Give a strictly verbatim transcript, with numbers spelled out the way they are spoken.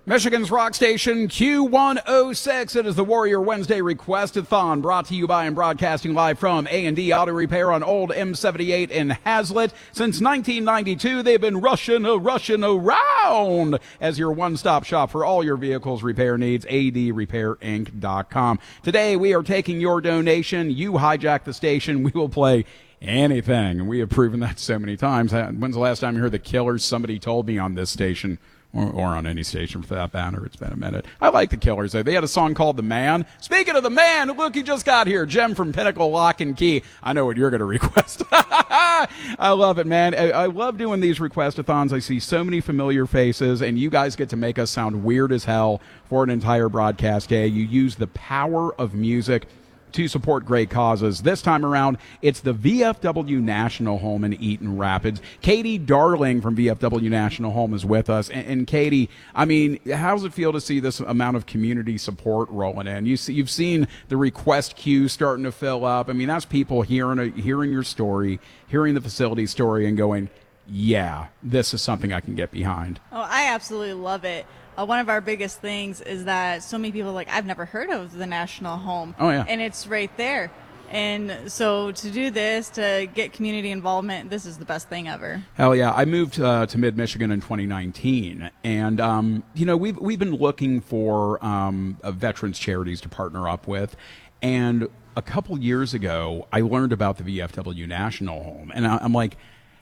Michigan's rock station Q one oh six. It is the Warrior Wednesday Request-a-thon, brought to you by and broadcasting live from A and D Auto Repair on Old M seventy-eight in Hazlet. Since nineteen ninety-two, they've been rushing, a rushing around as your one-stop shop for all your vehicles repair needs. A D repair inc dot com. Today, we are taking your donation. You hijack the station. We will play anything, and we have proven that so many times. When's the last time you heard the Killers? Somebody told me on this station. Or, or on any station for that matter. It's been a minute. I like the Killers, though. They had a song called The Man. Speaking of The Man, look, he just got here. Jem from Pinnacle Lock and Key. I know what you're going to request. I love it, man. I, I love doing these request-a-thons. I see so many familiar faces, and you guys get to make us sound weird as hell for an entire broadcast day. You use the power of music to support great causes. This time around, it's the V F W National Home in Eaton Rapids. Katie Darling from V F W National Home is with us. And, and Katie, I mean, how does it feel to see this amount of community support rolling in? You see, you've seen the request queue starting to fill up. I mean, that's people hearing a, hearing your story, hearing the facility story, and going, yeah, this is something I can get behind. Oh, I absolutely love it. Uh, one of our biggest things is that so many people are like, I've never heard of the National Home. Oh, yeah. And it's right there. And so to do this, to get community involvement, this is the best thing ever. Hell yeah. I moved uh, to mid-Michigan in twenty nineteen. And, um, you know, we've, we've been looking for um, uh, veterans charities to partner up with. And a couple years ago, I learned about the V F W National Home. And I, I'm like,